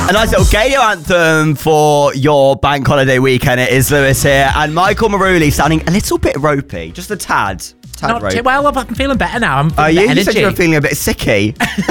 A nice little Gayo anthem for your bank holiday weekend. It is Lewis here and Michael Maruli sounding a little bit ropey, just a tad ropey. Well, I'm feeling better now. I'm feeling you energy. said you were feeling a bit sicky.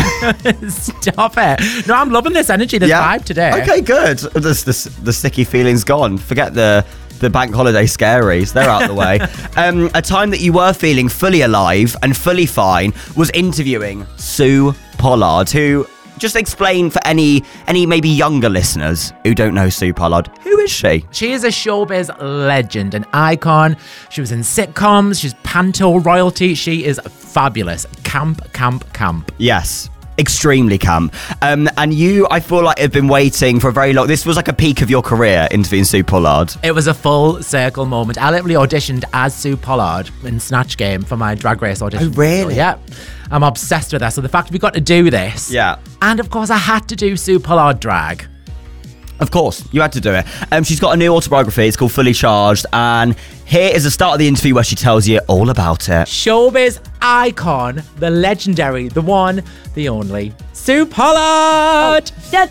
Stop it. No, I'm loving this energy, this vibe today. Okay, good. The sticky feeling's gone. Forget the bank holiday scaries. They're out of the way. A time that you were feeling fully alive and fully fine was interviewing Sue Pollard, who... Just explain for any maybe younger listeners who don't know Sue Pollard. Who is she? She is a showbiz legend, an icon. She was in sitcoms. She's panto royalty. She is fabulous. Camp. Yes. Extremely camp. And you, I feel like, have been waiting for a very long... This was like a peak of your career, interviewing Sue Pollard. It was a full circle moment. I literally auditioned as Sue Pollard in Snatch Game for my Drag Race audition. Oh, really? Yeah. I'm obsessed with her. So the fact we got to do this. Yeah. And of course, I had to do Sue Pollard drag. Of course, you had to do it. She's got a new autobiography. It's called Fully Charged. And here is the start of the interview where she tells you all about it. Showbiz icon, the legendary, the one, the only, Sue Pollard.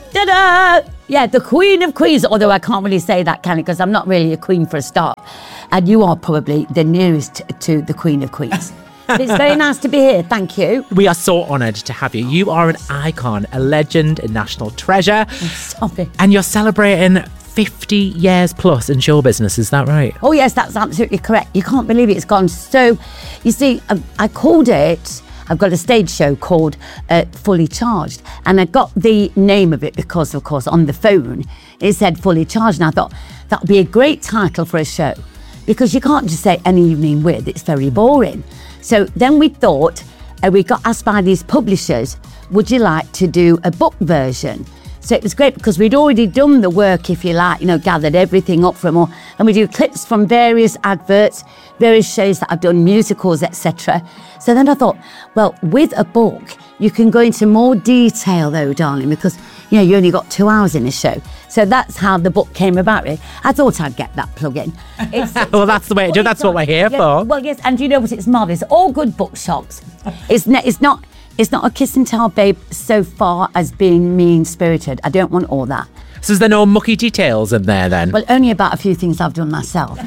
Yeah, the Queen of Queens, although I can't really say that, can I? Because I'm not really a queen for a start. And you are probably the nearest to the Queen of Queens. But it's very nice to be here. Thank you. We are so honoured to have you. You are an icon, a legend, a national treasure. Sorry. And you're celebrating 50 years plus in show business, is that right? Oh, yes, that's absolutely correct. You can't believe it. It's gone so... You see, I called it... I've got a stage show called Fully Charged. And I got the name of it because, of course, on the phone, it said Fully Charged. And I thought that would be a great title for a show because you can't just say Any Evening With. It's very boring. So then we thought, we got asked by these publishers, would you like to do a book version? So it was great because we'd already done the work, if you like, gathered everything up from all, and we do clips from various adverts, various shows that I've done, musicals, etc. So then I thought, well, with a book, you can go into more detail though, darling, because, you only got 2 hours in a show. So that's how the book came about, really. I thought I'd get that plug in. Well, that's the way to do it. That's what we're here for. Well, yes, and you know what? It's marvellous. All good bookshops. It's not a kiss and tell, babe, so far as being mean-spirited. I don't want all that. So is there no mucky details in there then? Well, only about a few things I've done myself.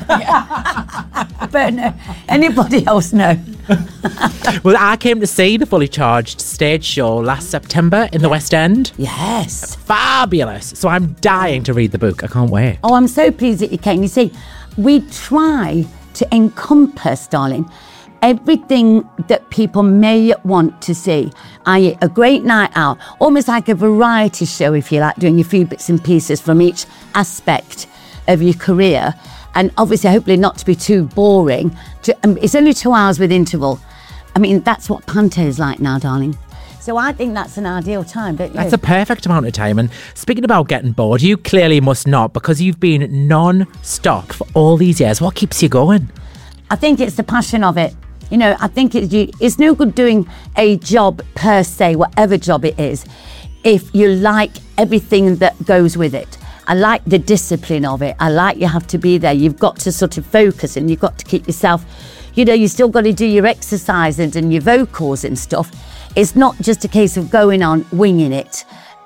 But no, anybody else, no. Well, I came to see the Fully Charged stage show last September in the West End. Yes. Fabulous. So I'm dying to read the book. I can't wait. Oh, I'm so pleased that you came. You see, we try to encompass, darling, everything that people may want to see, i.e. a great night out, almost like a variety show, if you like, doing a few bits and pieces from each aspect of your career. And obviously, hopefully not to be too boring. It's only 2 hours with interval. I mean, that's what Panto is like now, darling. So I think that's an ideal time, don't you? That's a perfect amount of time. And speaking about getting bored, you clearly must not, because you've been non-stop for all these years. What keeps you going? I think it's the passion of it. I think it's no good doing a job per se, whatever job it is, if you like everything that goes with it. I like the discipline of it. I like you have to be there. You've got to sort of focus and you've got to keep yourself, you still got to do your exercises and your vocals and stuff. It's not just a case of going on winging it.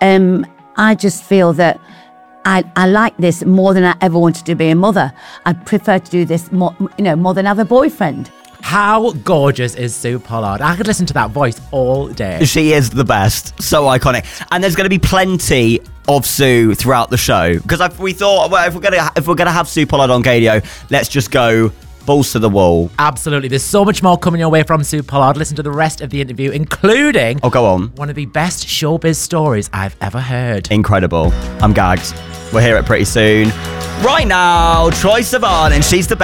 I just feel that I like this more than I ever wanted to be a mother. I'd prefer to do this more than have a boyfriend. How gorgeous is Sue Pollard? I could listen to that voice all day. She is the best. So iconic. And there's going to be plenty of Sue throughout the show. Because we thought, well, if we're gonna have Sue Pollard on Gadio, let's just go balls to the wall. Absolutely. There's so much more coming your way from Sue Pollard. Listen to the rest of the interview, including... Oh, go on. One of the best showbiz stories I've ever heard. Incredible. I'm gagged. We'll hear it pretty soon. Right now, Troye Sivan, and she's the best.